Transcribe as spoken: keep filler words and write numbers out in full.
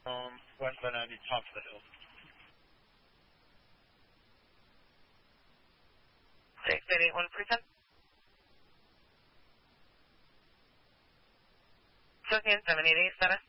Um, West ninety, top of the hill. six eight eight one percent. Token seven eight eight status.